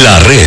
La Red.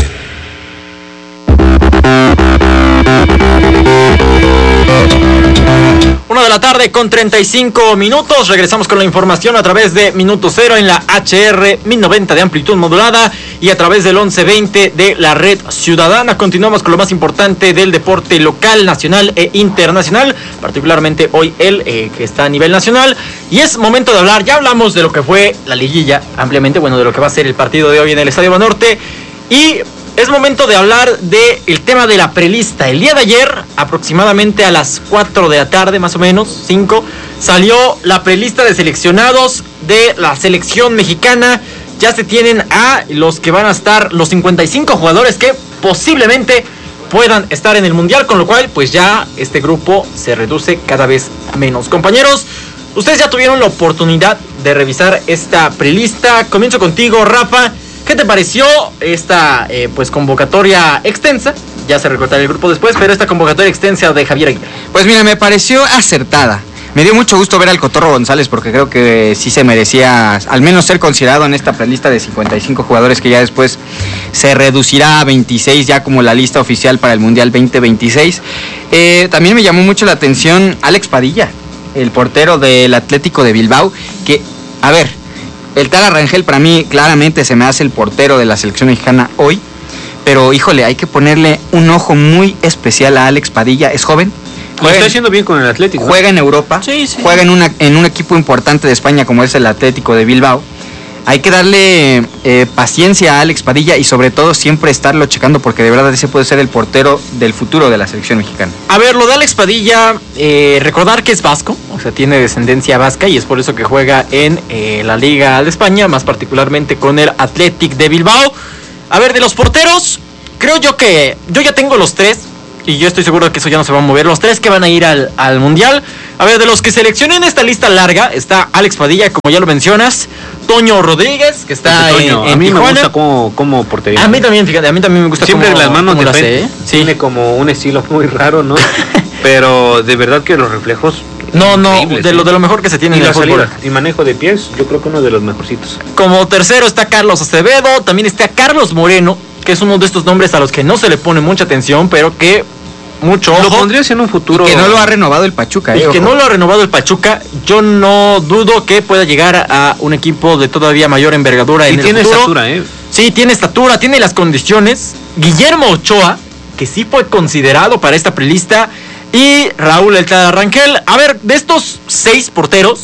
Una de la tarde con 35 minutos. Regresamos con la información a través de Minuto Cero en la HR 1090 de amplitud modulada y a través del 1120 de la Red Ciudadana. Continuamos con lo más importante del deporte local, nacional e internacional, particularmente hoy que está a nivel nacional. Y es momento de hablar, ya hablamos de lo que fue la liguilla ampliamente, de lo que va a ser el partido de hoy en el Estadio Banorte. Y es momento de hablar del tema de la prelista. El día de ayer, aproximadamente a las 4 de la tarde, más o menos, 5, salió la prelista de seleccionados de la selección mexicana. Ya se tienen a los que van a estar, los 55 jugadores que posiblemente puedan estar en el Mundial, con lo cual, pues ya este grupo se reduce cada vez menos. Compañeros, ustedes ya tuvieron la oportunidad de revisar esta prelista. Comienzo contigo, Rafa. ¿Qué te pareció esta convocatoria extensa? Ya se recortará el grupo después, pero esta convocatoria extensa de Javier Aguirre. Pues mira, me pareció acertada. Me dio mucho gusto ver al Cotorro González porque creo que sí se merecía al menos ser considerado en esta prelista de 55 jugadores que ya después se reducirá a 26 ya como la lista oficial para el Mundial 2026. También me llamó mucho la atención Alex Padilla, el portero del Atlético de Bilbao, que, a ver, el Tala Rangel para mí claramente se me hace el portero de la selección mexicana hoy, pero híjole, hay que ponerle un ojo muy especial a Alex Padilla, es joven. Lo está haciendo bien con el Atlético, ¿no? Juega en Europa, sí. Juega en un equipo importante de España como es el Atlético de Bilbao. Hay que darle paciencia a Alex Padilla y sobre todo siempre estarlo checando porque de verdad ese puede ser el portero del futuro de la selección mexicana. A ver, lo de Alex Padilla, recordar que es vasco, o sea, tiene descendencia vasca y es por eso que juega en la Liga de España, más particularmente con el Athletic de Bilbao. A ver, de los porteros, creo yo que yo ya tengo los tres y yo estoy seguro de que eso ya no se va a mover. Los tres que van a ir al Mundial. A ver, de los que seleccioné en esta lista larga, está Alex Padilla, como ya lo mencionas, Toño Rodríguez, que está en a mí Tijuana. me gusta como portería. A mí también, fíjate, a mí también me gusta siempre cómo, las manos cómo de lo hace, frente, Sí. Tiene como un estilo muy raro, ¿no? Pero de verdad que los reflejos No, de lo mejor que se tiene y en el la fútbol. salida y manejo de pies, yo creo que uno de los mejorcitos. Como tercero está Carlos Acevedo, también está Carlos Moreno, que es uno de estos nombres a los que no se le pone mucha atención, pero que mucho ojo. Lo pondrías en un futuro. Y que no lo ha renovado el Pachuca. Y que no lo ha renovado el Pachuca. Yo no dudo que pueda llegar a un equipo de todavía mayor envergadura en el futuro. Y tiene estatura, Sí, tiene estatura, tiene las condiciones. Guillermo Ochoa, que sí fue considerado para esta prelista. Y Raúl El Tala Rangel. A ver, de estos 6 porteros,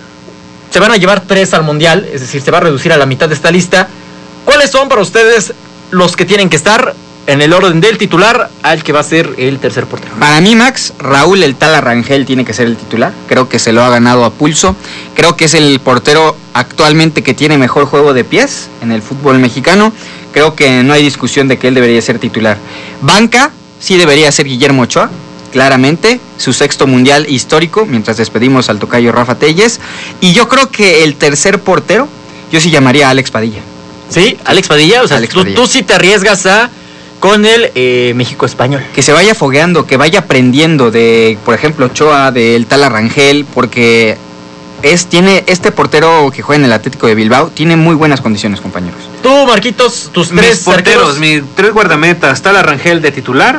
se van a llevar 3 al Mundial. Es decir, se va a reducir a la mitad de esta lista. ¿Cuáles son para ustedes los que tienen que estar en el orden del titular al que va a ser el tercer portero? Para mí, Max, Raúl El Tala Rangel tiene que ser el titular. Creo que se lo ha ganado a pulso. Creo que es el portero actualmente que tiene mejor juego de pies en el fútbol mexicano. Creo que no hay discusión de que él debería ser titular. Banca, sí debería ser Guillermo Ochoa, claramente. Su 6º mundial histórico, mientras despedimos al tocayo Rafa Telles. Y yo creo que el tercer portero, yo sí llamaría a Alex Padilla. ¿Sí? ¿Alex Padilla? O sea, tú sí te arriesgas con el México español. Que se vaya fogueando, que vaya aprendiendo de, por ejemplo, Ochoa, de El Tala Rangel, porque tiene este portero que juega en el Atlético de Bilbao, tiene muy buenas condiciones, compañeros. Tú, Marquitos, tus mis 3 porteros, mis 3 guardametas, Tala Rangel de titular,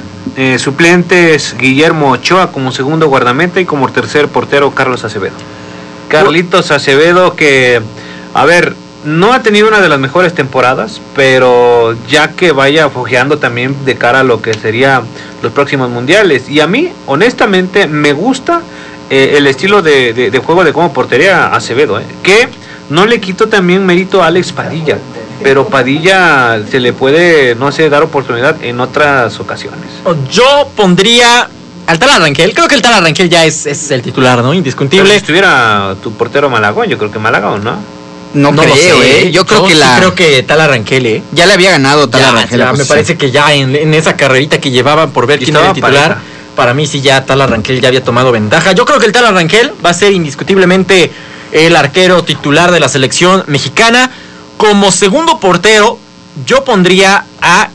suplentes Guillermo Ochoa como segundo guardameta y como tercer portero Carlos Acevedo. Carlitos Acevedo que, a ver, no ha tenido una de las mejores temporadas, pero ya que vaya fogueando también de cara a lo que sería los próximos mundiales. Y a mí, honestamente, me gusta el estilo de juego de como portería Acevedo, que no le quito también mérito a Alex Padilla, pero Padilla se le puede, no sé, dar oportunidad en otras ocasiones. Yo pondría al Tala Rangel. Creo que el Tala Rangel ya es el titular, ¿no? Indiscutible. Pero si estuviera tu portero Malagón, yo creo que Malagón, ¿no? No creo, sé, Yo creo que creo que Tala Rangel, ya le había ganado Tala Rangel. Ya, me parece que ya en esa carrerita que llevaban por ver quién era el titular, para mí sí ya Tala Rangel ya había tomado ventaja. Yo creo que el Tala Rangel va a ser indiscutiblemente el arquero titular de la selección mexicana. Como segundo portero, yo pondría a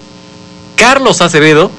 Carlos Acevedo.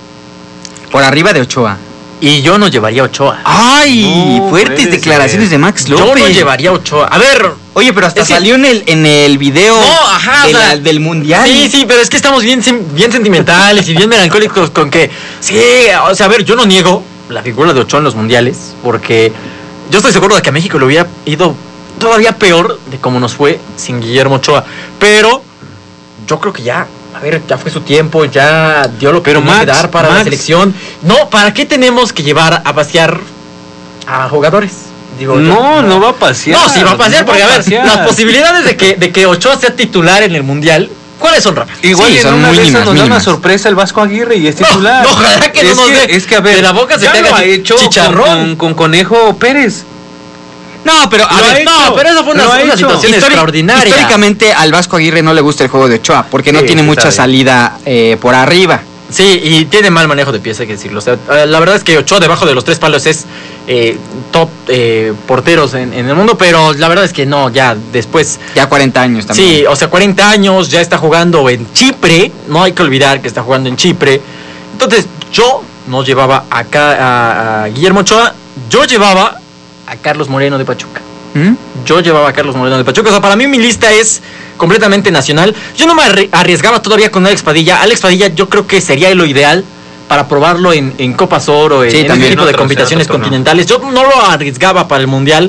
Por arriba de Ochoa. Y yo no llevaría a Ochoa. ¡Ay! No, fuertes declaraciones de Max López. Yo no llevaría a Ochoa. A ver, Oye, pero hasta salió en el video del mundial. Sí, pero es que estamos bien sentimentales y bien melancólicos con que... Sí, o sea, a ver, yo no niego la figura de Ochoa en los mundiales, porque yo estoy seguro de que a México le hubiera ido todavía peor de cómo nos fue sin Guillermo Ochoa. Pero yo creo que ya fue su tiempo, ya dio lo que tenía que dar para la selección. No, ¿para qué tenemos que llevar a pasear a jugadores? Digo, no va a pasear. No, sí va a pasear, porque a ver, las posibilidades de que Ochoa sea titular en el mundial, ¿cuáles son, Rafa? Igual son una de esas nos da una sorpresa el Vasco Aguirre y es titular. No, ojalá que no nos dé. Es que, a ver, de la boca se te haga hecho chicharrón con Conejo Pérez. No, pero pero eso fue una situación extraordinaria. Históricamente al Vasco Aguirre no le gusta el juego de Ochoa porque no tiene mucha salida por arriba. Sí, y tiene mal manejo de pies, hay que decirlo. O sea, la verdad es que Ochoa debajo de los 3 palos es top porteros en el mundo, pero la verdad es que no, ya después... Ya 40 años también. Sí, o sea, 40 años, ya está jugando en Chipre, no hay que olvidar que está jugando en Chipre. Entonces, yo no llevaba acá a Guillermo Ochoa, yo llevaba a Carlos Moreno de Pachuca. Yo llevaba a Carlos Moreno de Pachuca. O sea, para mí mi lista es completamente nacional. Yo no me arriesgaba todavía con Alex Padilla. Alex Padilla yo creo que sería lo ideal para probarlo en Copas Oro, en este tipo de competiciones continentales. Yo no lo arriesgaba para el Mundial,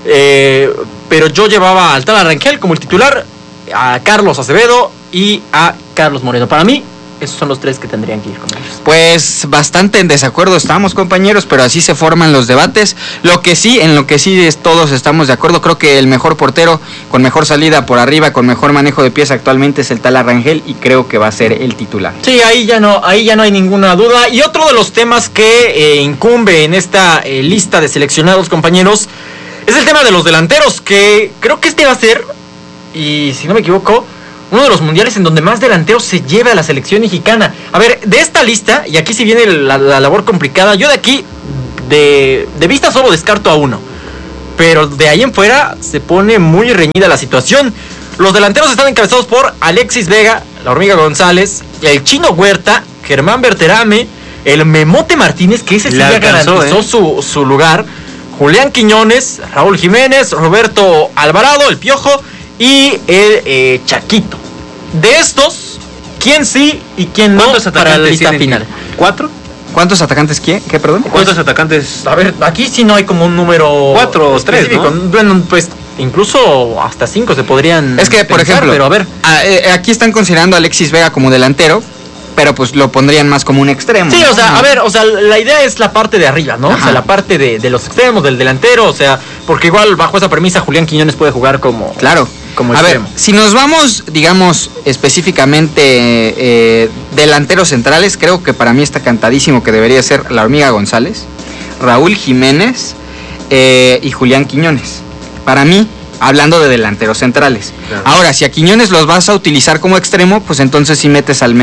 pero yo llevaba al Tala Rangel como el titular, a Carlos Acevedo y a Carlos Moreno. Para mí, esos son los 3 que tendrían que ir con ellos. Pues bastante en desacuerdo estamos, compañeros, pero así se forman los debates. En lo que sí todos estamos de acuerdo. Creo que el mejor portero, con mejor salida por arriba, con mejor manejo de pies actualmente es el Tala Rangel y creo que va a ser el titular. Sí, ahí ya no hay ninguna duda. Y otro de los temas que incumbe en esta lista de seleccionados, compañeros, es el tema de los delanteros, que creo que este va a ser, y si no me equivoco, uno de los mundiales en donde más delanteros se lleva a la selección mexicana. A ver, de esta lista, y aquí sí viene la labor complicada, yo de aquí, de vista solo descarto a uno. Pero de ahí en fuera se pone muy reñida la situación. Los delanteros están encabezados por Alexis Vega, la Hormiga González, el Chino Huerta, Germán Berterame, el Memote Martínez, que ese sí ya garantizó su lugar, Julián Quiñones, Raúl Jiménez, Roberto Alvarado, el Piojo, y el Chaquito. De estos, ¿quién sí y quién no para la lista final? 4. ¿Cuántos atacantes qué, perdón? ¿Cuántos atacantes? A ver, aquí sí no hay como un número 4 o 3, ¿no? Bueno, pues incluso hasta 5 se podrían. Es que, por ejemplo, pero a ver, aquí están considerando a Alexis Vega como delantero, pero pues lo pondrían más como un extremo. Sí, ¿no? O sea, a ver, o sea, la idea es la parte de arriba, ¿no? Ajá. O sea, la parte de los extremos, del delantero, o sea, porque igual bajo esa premisa Julián Quiñones puede jugar como... Claro. Como a ver, si nos vamos, digamos, específicamente delanteros centrales, creo que para mí está cantadísimo que debería ser la Hormiga González, Raúl Jiménez y Julián Quiñones. Para mí, hablando de delanteros centrales. Claro. Ahora, si a Quiñones los vas a utilizar como extremo, pues entonces sí metes al...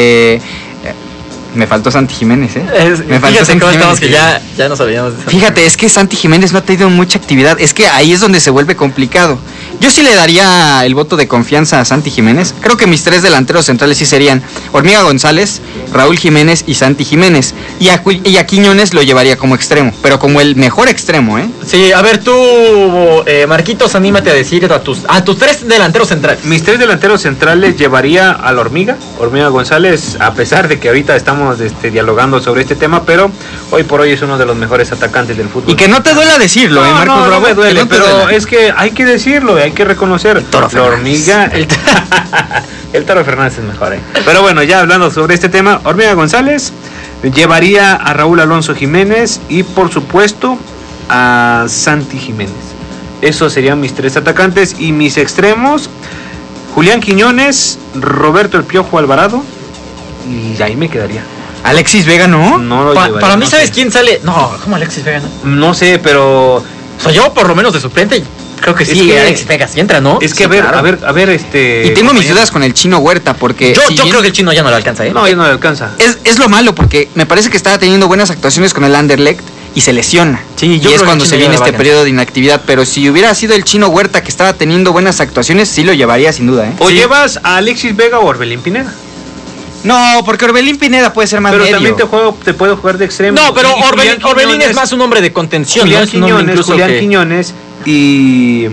Me faltó Santi Jiménez, Me faltó Santi Jiménez. Que ya nos olvidamos de Santi. Fíjate, es que Santi Jiménez no ha tenido mucha actividad. Es que ahí es donde se vuelve complicado. Yo sí le daría el voto de confianza a Santi Jiménez. Creo que mis 3 delanteros centrales sí serían Hormiga González, Raúl Jiménez y Santi Jiménez. Y a Quiñones lo llevaría como extremo, pero como el mejor extremo, Sí, a ver, tú, Marquitos, anímate a decir a tus 3 delanteros centrales. Mis 3 delanteros centrales llevaría a la Hormiga González, a pesar de que ahorita estamos dialogando sobre este tema, pero hoy por hoy es uno de los mejores atacantes del fútbol. Y que no te duela decirlo, Marcos Bravo. No me duele, pero es que hay que decirlo, hay que reconocer. La Hormiga, el Toro Fernández es mejor, Pero bueno, ya hablando sobre este tema, Hormiga González, llevaría a Raúl Alonso Jiménez y por supuesto a Santi Jiménez. Esos serían mis 3 atacantes y mis extremos, Julián Quiñones, Roberto El Piojo Alvarado, y ahí me quedaría. Alexis Vega no. No lo llevaría. Para mí, ¿sabes quién sale? No, ¿cómo Alexis Vega no? No sé, pero... O sea, yo por lo menos de suplente creo que sí, Alexis Vega sí entra, ¿no? Es que sí, a ver, Y tengo mis dudas con el Chino Huerta, porque... Yo creo que el Chino ya no le alcanza, No, ya no le alcanza. Es lo malo, porque me parece que estaba teniendo buenas actuaciones con el Anderlecht y se lesiona. Sí, y es cuando se viene este periodo de inactividad. Pero si hubiera sido el Chino Huerta que estaba teniendo buenas actuaciones, sí lo llevaría sin duda, O llevas a Alexis Vega o Orbelín Pineda. No, porque Orbelín Pineda puede ser más pero medio. También te puede jugar de extremo. No, pero Orbelín es más un hombre de contención. Julián Quiñones y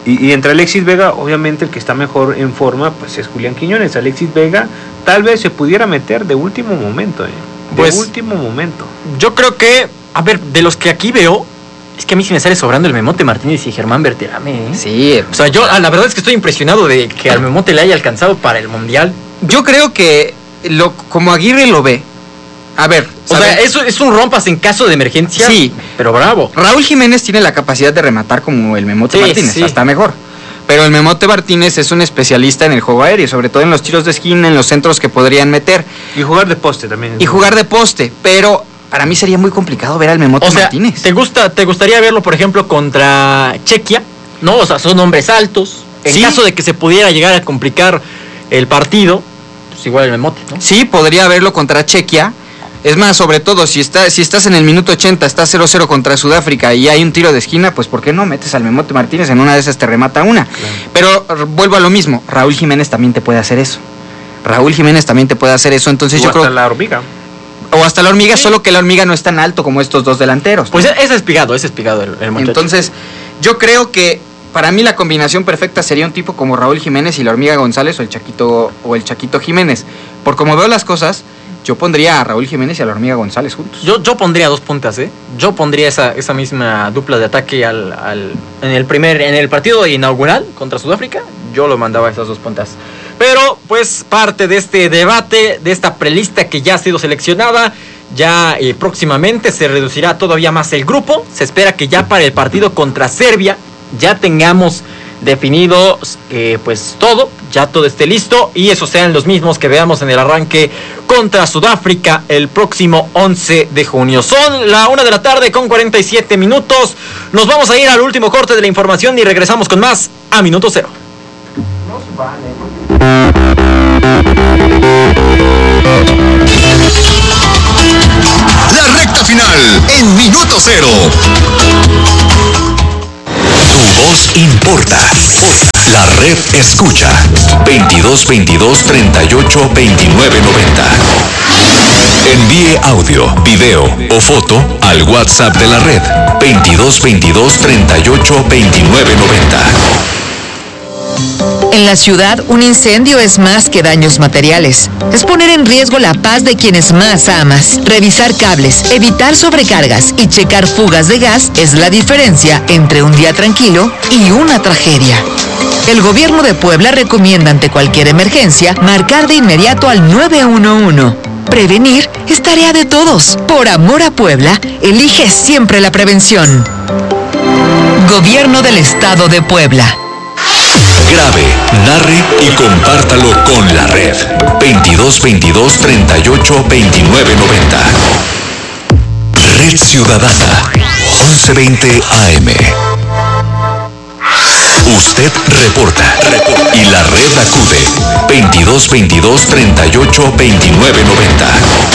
Y entre Alexis Vega, obviamente el que está mejor en forma, pues es Julián Quiñones. Alexis Vega tal vez se pudiera meter de último momento, último momento. Yo creo que, a ver, de los que aquí veo, es que a mí sí me sale sobrando el Memote Martínez y Germán Berterame, ¿eh? Sí. O sea, yo la verdad es que estoy impresionado de que al Memote le haya alcanzado para el Mundial. Yo creo que como Aguirre lo ve, a ver, o sea, eso es un rompas en caso de emergencia. Sí, pero bravo. Raúl Jiménez tiene la capacidad de rematar como el Memote Martínez, hasta mejor. Pero el Memote Martínez es un especialista en el juego aéreo, sobre todo en los tiros de esquina, en los centros que podrían meter. Y jugar de poste también. Y jugar de poste, pero para mí sería muy complicado ver al Memote Martínez. ¿Te gustaría verlo, por ejemplo, contra Chequia? ¿No? O sea, son hombres altos. En caso de que se pudiera llegar a complicar el partido, pues igual el Memote, ¿no? Sí, podría verlo contra Chequia. Es más, sobre todo, si estás en el minuto 80, estás 0-0 contra Sudáfrica y hay un tiro de esquina, pues ¿por qué no metes al Memote Martínez? En una de esas te remata una. Claro. Pero vuelvo a lo mismo, Raúl Jiménez también te puede hacer eso. Entonces yo creo... hasta la Hormiga. O hasta la Hormiga, solo que la Hormiga no es tan alto como estos dos delanteros. Pues es espigado el muchacho. Entonces, yo creo que para mí la combinación perfecta sería un tipo como Raúl Jiménez y la Hormiga González o el Chaquito Jiménez. Por como veo las cosas, yo pondría a Raúl Jiménez y a la Hormiga González juntos. Yo pondría dos puntas, ¿eh? Yo pondría esa misma dupla de ataque en el partido inaugural contra Sudáfrica. Yo lo mandaba a esas dos puntas. Pero, pues, parte de este debate, de esta prelista que ya ha sido seleccionada, ya próximamente se reducirá todavía más el grupo. Se espera que ya para el partido contra Serbia ya tengamos definido pues todo esté listo y esos sean los mismos que veamos en el arranque contra Sudáfrica el próximo 11 de junio. Son la 1:47 p.m. Nos vamos a ir al último corte de la información y regresamos con más a Minuto Cero. La recta final en Minuto Cero. Tu voz importa. La red escucha. 22 38 29 90. Envíe audio, video o foto al WhatsApp de la red. 22 38 29 90. En la ciudad, un incendio es más que daños materiales. Es poner en riesgo la paz de quienes más amas. Revisar cables, evitar sobrecargas y checar fugas de gas es la diferencia entre un día tranquilo y una tragedia. El gobierno de Puebla recomienda ante cualquier emergencia marcar de inmediato al 911. Prevenir es tarea de todos. Por amor a Puebla, elige siempre la prevención. Gobierno del Estado de Puebla. Grabe, narre y compártalo con la red. 22 38 29 90. Red Ciudadana 1120 AM. Usted reporta y la red acude. 22 38 29 90.